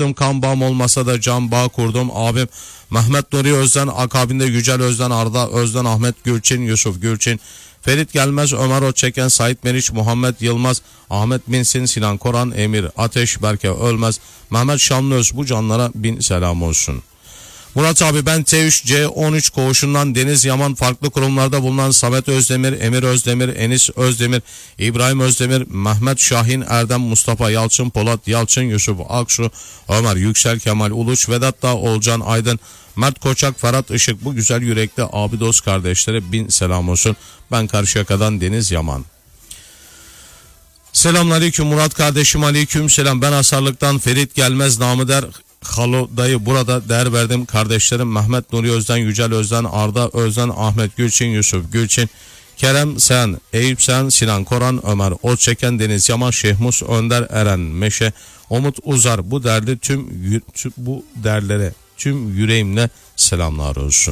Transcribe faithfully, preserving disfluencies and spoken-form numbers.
yaptım. Kan bağım olmasa da can bağ kurdum. Abim Mehmet Nuri Özden, akabinde Yücel Özden, Arda Özden, Ahmet Gülçin, Yusuf Gülçin, Ferit Gelmez, Ömer Otçeken, Sait Meriç, Muhammed Yılmaz, Ahmet Minsin, Sinan Koran, Emir Ateş, Berke Ölmez, Mehmet Şanlıöz, bu canlara bin selam olsun. Murat abi, ben T üç C on üç koğuşundan Deniz Yaman, farklı kurumlarda bulunan Samet Özdemir, Emir Özdemir, Enis Özdemir, İbrahim Özdemir, Mehmet Şahin, Erdem, Mustafa Yalçın, Polat Yalçın, Yusuf Aksu, Ömer Yüksel, Kemal Uluç, Vedat Dağ, Olcan Aydın, Mert Koçak, Ferhat Işık, bu güzel yürekli abi dost kardeşlere bin selam olsun. Ben Karşıyaka'dan Deniz Yaman. Selamünaleyküm Murat kardeşim, aleyküm selam. Ben Asarlık'tan Ferit Gelmez, namı der Halo dayı, burada değer verdim kardeşlerim Mehmet Nuri Özden, Yücel Özden, Arda Özden, Ahmet Gülçin, Yusuf Gülçin, Kerem Sen, Eyüp Sen, Sinan Koran, Ömer Otçeken, Deniz Yaman, Şehmus Önder, Eren Meşe, Umut Uzar, bu derdi tüm bu derlere tüm yüreğimle selamlar olsun.